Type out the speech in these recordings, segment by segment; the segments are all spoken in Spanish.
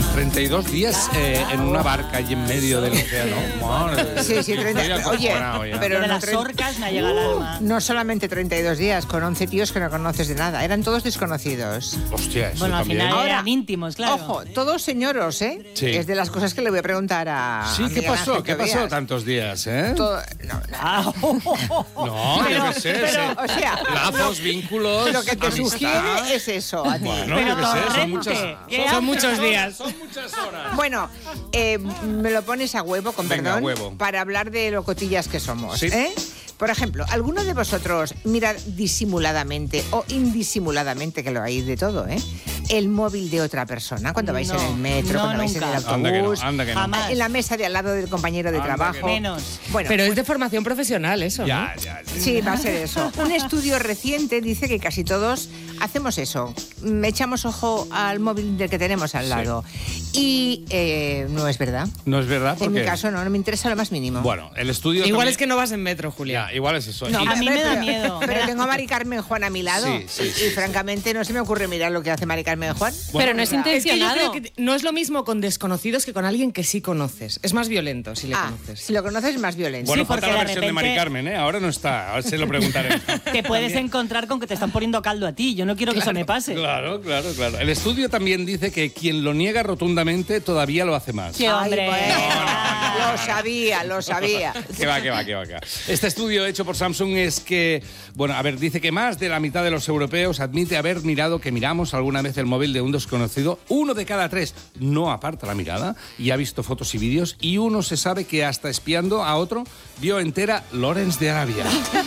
32 días en una barca allí en medio del océano. Madre, Sí, 30. Oye, pero de las orcas me ha llegado al alma. no solamente 32 días, con 11 tíos que no conoces de nada. Eran todos desconocidos. Hostia, eso Bueno, al también. final Ahora, eran íntimos, claro. Ojo, todos señoros, ¿eh? Sí. Es de las cosas que le voy a preguntar a Sí, ¿qué Miguel pasó? Ángel ¿Qué pasó Tobías. tantos días, eh? Ah, No, yo qué sé. o sea, lazos, vínculos, Lo que te amistad. sugiere es eso a ti. Bueno, Pero yo qué sé, son torrente. muchas, ¿Qué Son muchos días. son muchas horas. Bueno, me lo pones a huevo, con Venga, perdón, huevo. para hablar de lo cotillas que somos. Sí. ¿Eh? Por ejemplo, ¿alguno de vosotros mira disimuladamente o indisimuladamente, que lo hay de todo, el móvil de otra persona cuando vais en el metro, no, cuando vais en el nunca. autobús, Anda que no. Jamás. en la mesa de al lado del compañero de Anda que trabajo? no. Menos. Bueno, Pero es de formación profesional eso, Ya, ¿no? ya. sí, va a ser eso. Un estudio reciente dice que casi todos hacemos eso. Echamos ojo al móvil del que tenemos al lado. Y no es verdad. No es verdad, En porque... mi caso no me interesa lo más mínimo. Bueno, el estudio Igual también- es que no vas en metro, Julia. Ya, igual es eso. No, Y- A mí me da pero- miedo. Pero tengo a Mari Carmen Juan a mi lado. Sí, sí, sí. Y francamente no se me ocurre mirar lo que hace Mari Carmen Juan. Pero no es Venga. Es que yo intencionado. creo que no es lo mismo con desconocidos que con alguien que sí conoces. Es más violento si le conoces. Si lo conoces es más violento. Bueno, Sí, falta porque la de versión de Mari repente- Carmen, ¿eh? Ahora no está, ahora se lo preguntaré. Te puedes encontrar con que te están poniendo caldo a ti. Yo no quiero que eso me pase. Claro, claro, claro. El estudio también dice que quien lo niega rotundamente todavía lo hace más. Sí, Ay, hombre. bueno, lo sabía. Que va. Este estudio hecho por Samsung es que, bueno, a ver, dice que más de la mitad de los europeos admite haber mirado que miramos alguna vez el móvil de un desconocido. 1 de cada 3 no aparta la mirada y ha visto fotos y vídeos, y uno se sabe que hasta espiando a otro vio entera Lawrence de Arabia.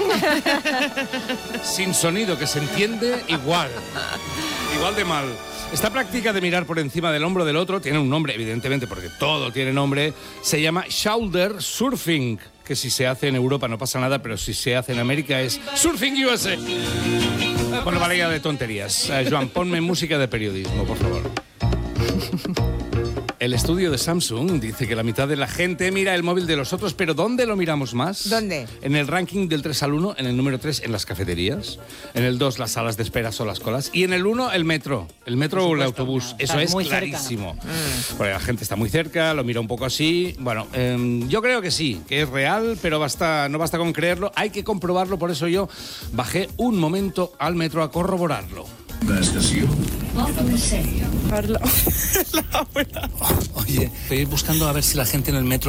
Sin sonido, que se entiende igual de mal. Esta práctica de mirar por encima del hombro del otro tiene un nombre, evidentemente, porque todo tiene nombre. Se llama shoulder surfing, que si se hace en Europa no pasa nada, pero si se hace en América es surfing USA. Bueno, vale ya de tonterías. Joan, ponme música de periodismo, por favor. El estudio de Samsung dice que la mitad de la gente mira el móvil de los otros, pero ¿dónde lo miramos más? ¿Dónde? En el ranking del 3 al 1, en el número 3 en las cafeterías, en el 2 las salas de espera o las colas, y en el 1 el metro o el autobús. Eso Está es muy cerca. clarísimo. Porque la gente está muy cerca, lo mira un poco así. Bueno, yo creo que sí, que es real, pero no basta con creerlo, hay que comprobarlo. Por eso yo bajé un momento al metro a corroborarlo. Oye, estoy buscando a ver si la gente en el metro